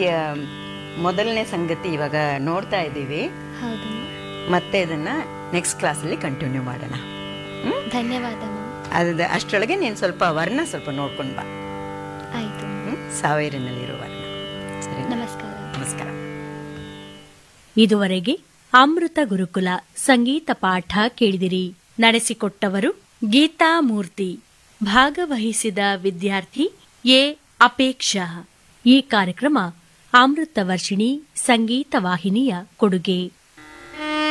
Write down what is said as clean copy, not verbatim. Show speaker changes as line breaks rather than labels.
ಮೊದಲನೇ ಸಂಗತಿ ಇವಾಗ ನೋಡ್ತಾ ಇದ್ದೀವಿ.
ಹೌದು ಮ್ಯಾಮ್.
ಮತ್ತೆ ಇದನ್ನ ನೆಕ್ಸ್ಟ್ ಕ್ಲಾಸಲ್ಲಿ ಕಂಟಿನ್ಯೂ ಮಾಡೋಣ.
ಧನ್ಯವಾದ ಮ್ಯಾಮ್.
ಅಷ್ಟರೊಳಗೆ ನೀನು ಸ್ವಲ್ಪ ವರ್ಣ ಸ್ವಲ್ಪ ನೋಡ್ಕೊಂಡು ಬಾ.
ಆಯಿತು.
ಸಾವಿರನಲ್ಲಿರೋ ವರ್ಣ. ಸರಿ,
ನಮಸ್ಕಾರ.
ನಮಸ್ಕಾರ.
ಇದುವರೆಗೆ ಅಮೃತ ಗುರುಕುಲ ಸಂಗೀತ ಪಾಠ ಕೇಳಿದಿರಿ. ನಡೆಸಿಕೊಟ್ಟವರು ಗೀತಾ ಮೂರ್ತಿ. ಭಾಗವಹಿಸಿದ ವಿದ್ಯಾರ್ಥಿ ಎ ಅಪೇಕ್ಷಾ. ಈ ಕಾರ್ಯಕ್ರಮ ಅಮೃತ ವರ್ಷಿಣಿ ಸಂಗೀತ ವಾಹಿನಿಯ ಕೊಡುಗೆ.